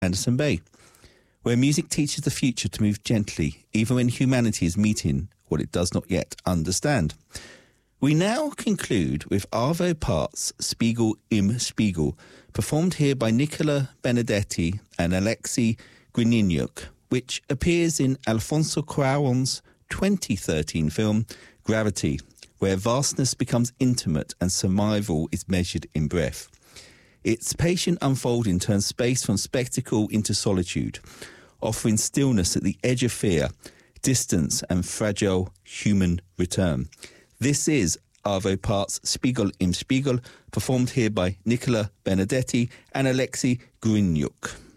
Anderson Bay, where music teaches the future to move gently, even when humanity is meeting what it does not yet understand. We now conclude with Arvo Part's Spiegel im Spiegel, performed here by Nicola Benedetti and Alexei Grininiuk, which appears in Alfonso Cuarón's 2013 film Gravity, where vastness becomes intimate and survival is measured in breath. Its patient unfolding turns space from spectacle into solitude, offering stillness at the edge of fear, distance and fragile human return. This is Arvo Part's Spiegel im Spiegel, performed here by Nicola Benedetti and Alexei Grininiuk.